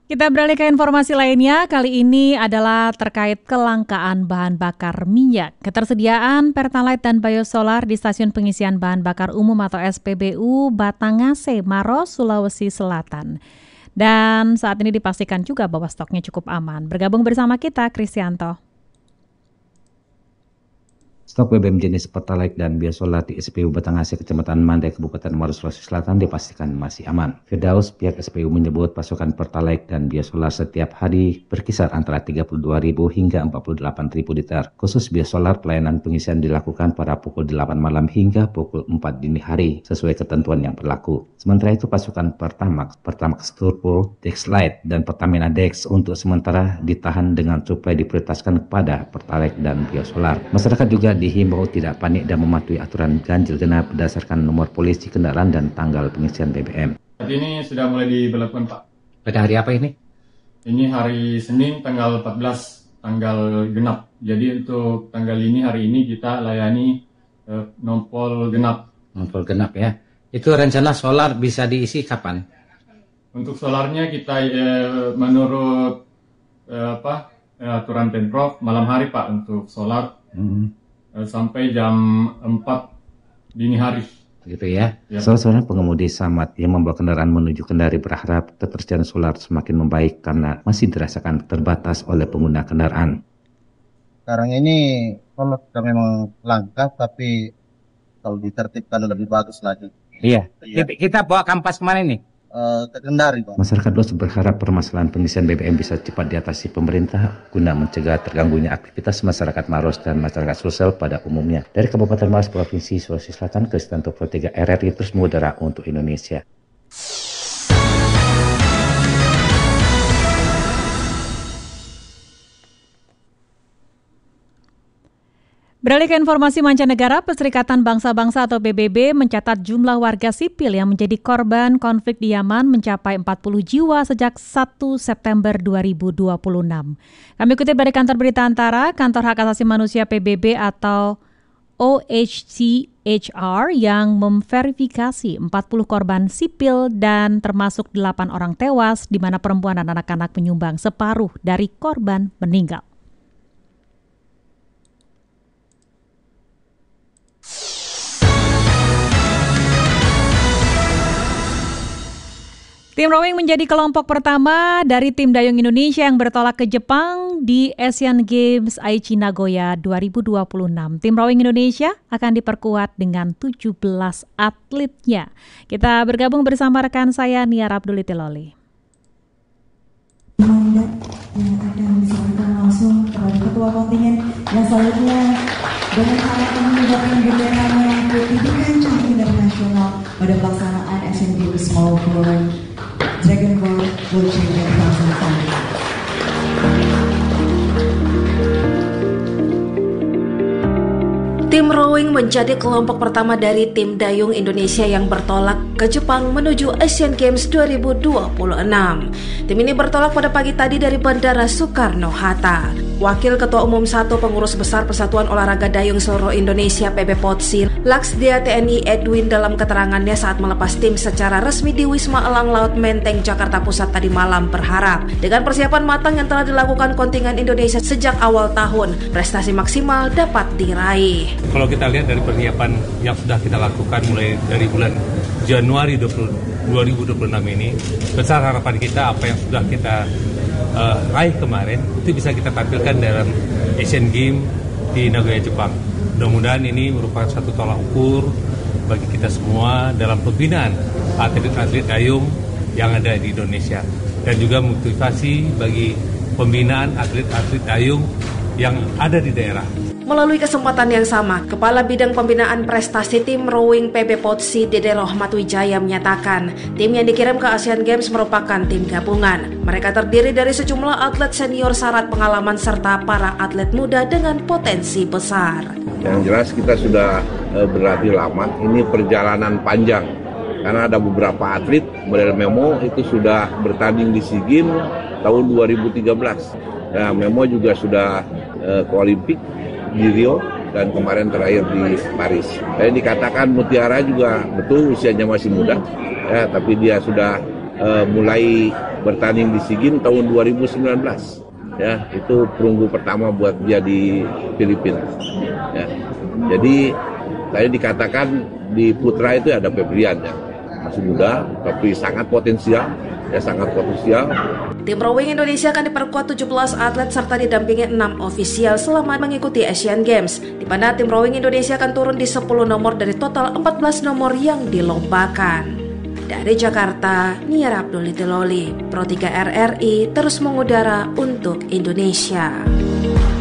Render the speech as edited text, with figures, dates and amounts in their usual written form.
Kita beralih ke informasi lainnya, kali ini adalah terkait kelangkaan bahan bakar minyak. Ketersediaan Pertalite dan Biosolar di stasiun pengisian bahan bakar umum atau SPBU Batangase, Maros, Sulawesi Selatan. Dan saat ini dipastikan juga bahwa stoknya cukup aman. Bergabung bersama kita, Kristianto. Stok BBM jenis Pertalite dan Biosolar di SPBU Batangase, Kecamatan Mandai, Kabupaten Maros, Sulawesi Selatan dipastikan masih aman. Firdaus, pihak SPBU menyebut pasokan Pertalite dan Biosolar setiap hari berkisar antara 32.000 hingga 48.000 liter. Khusus Biosolar, pelayanan pengisian dilakukan pada pukul 8 malam hingga pukul 4 dini hari, sesuai ketentuan yang berlaku. Sementara itu pasokan Pertamax Turbo, Dex Lite, dan Pertamina Dex untuk sementara ditahan dengan suplai diprioritaskan kepada Pertalite dan Biosolar. Masyarakat juga dihimbau tidak panik dan mematuhi aturan ganjil genap berdasarkan nomor polisi kendaraan dan tanggal pengisian BBM. Saat ini sudah mulai diberlakukan, Pak. Pada hari apa ini? Ini hari Senin tanggal 14, tanggal genap. Jadi untuk tanggal ini, hari ini kita layani nompol genap. Nompol genap ya. Itu rencana solar bisa diisi kapan? Untuk solarnya kita menurut aturan Pemprov malam hari, Pak, untuk solar. Sampai jam 4 dini hari. Gitu ya. Salah seorang pengemudi Samad yang membawa kendaraan menuju Kendari berharap ketersediaan solar semakin membaik karena masih dirasakan terbatas oleh pengguna kendaraan. Sekarang ini solar sudah memang langka, tapi kalau ditertibkan lebih bagus lagi. Iya. Kita bawa kampas kemana nih? Ke Kendari, Pak. Masyarakat luas berharap permasalahan pengisian BBM bisa cepat diatasi pemerintah guna mencegah terganggunya aktivitas masyarakat Maros dan masyarakat sosial pada umumnya. Dari Kabupaten Maros, Provinsi Sulawesi Selatan, Kristianto Pro 3 RRI terus mengudara untuk Indonesia. Beralih ke informasi mancanegara, Perserikatan Bangsa-Bangsa atau PBB mencatat jumlah warga sipil yang menjadi korban konflik di Yaman mencapai 40 jiwa sejak 1 September 2026. Kami kutip dari Kantor Berita Antara, Kantor Hak Asasi Manusia PBB atau OHCHR yang memverifikasi 40 korban sipil dan termasuk 8 orang tewas, di mana perempuan dan anak-anak menyumbang separuh dari korban meninggal. Tim rowing menjadi kelompok pertama dari tim dayung Indonesia yang bertolak ke Jepang di Asian Games Aichi Nagoya 2026. Tim rowing Indonesia akan diperkuat dengan 17 atletnya. Kita bergabung bersama rekan saya Nia Abdul Tiloli. Mandat yang akan disampaikan langsung kepada ketua kontingen yang selanjutnya dengan harapan mengibarkan bendera merah putih dengan cara internasional pada pelaksanaan Asian Games maupun Dragon Ball World Championship. Tim rowing menjadi kelompok pertama dari tim dayung Indonesia yang bertolak ke Jepang menuju Asian Games 2026. Tim ini bertolak pada pagi tadi dari Bandara Soekarno-Hatta. Wakil Ketua Umum 1 Pengurus Besar Persatuan Olahraga Dayung Seluruh Indonesia PB-POTSI, Laksdia TNI Edwin dalam keterangannya saat melepas tim secara resmi di Wisma Elang Laut Menteng, Jakarta Pusat tadi malam berharap dengan persiapan matang yang telah dilakukan kontingen Indonesia sejak awal tahun, prestasi maksimal dapat diraih. Kalau kita lihat dari persiapan yang sudah kita lakukan mulai dari bulan Januari 2026 ini, besar harapan kita apa yang sudah kita raih kemarin itu bisa kita tampilkan dalam Asian Games di Nagoya, Jepang. Mudah-mudahan ini merupakan satu tolak ukur bagi kita semua dalam pembinaan atlet-atlet dayung yang ada di Indonesia dan juga motivasi bagi pembinaan atlet-atlet dayung yang ada di daerah. Melalui kesempatan yang sama, Kepala Bidang Pembinaan Prestasi Tim Rowing PB-POTSI Dede Rohmat Wijaya menyatakan, tim yang dikirim ke Asian Games merupakan tim gabungan. Mereka terdiri dari sejumlah atlet senior syarat pengalaman serta para atlet muda dengan potensi besar. Yang jelas kita sudah berlatih lama, ini perjalanan panjang. Karena ada beberapa atlet, model Memo itu sudah bertanding di SEA Games tahun 2013. Ya, Memo juga sudah ke Olimpik di Rio dan kemarin terakhir di Paris. Dan dikatakan Mutiara juga betul usianya masih muda, ya, tapi dia sudah mulai bertanding di SEA Games tahun 2019. Ya, itu perunggu pertama buat dia di Filipina. Ya. Jadi tadi dikatakan di putra itu ada Febrian yang masih muda tapi sangat potensial. Tim rowing Indonesia akan diperkuat 17 atlet serta didampingi 6 ofisial selama mengikuti Asian Games, di mana tim rowing Indonesia akan turun di 10 nomor dari total 14 nomor yang dilombakan. Dari Jakarta, Nia Abdul Loli, Pro 3 RRI terus mengudara untuk Indonesia.